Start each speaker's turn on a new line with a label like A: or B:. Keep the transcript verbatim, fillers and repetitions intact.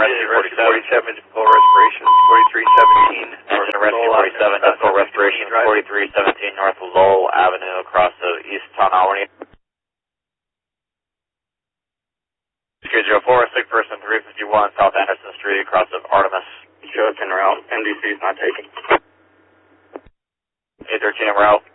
A: rescue forty-seven, full respiration, forty-three seventeen.
B: Engine rescue forty-seven, full respiration, forty-three seventeen North Lowell Avenue across the East Town Albany. Schedule four, sick person three fifty-one South Anderson Street across of Artemis.
C: Show us en route. M D C is not taken.
B: eight thirteen en route.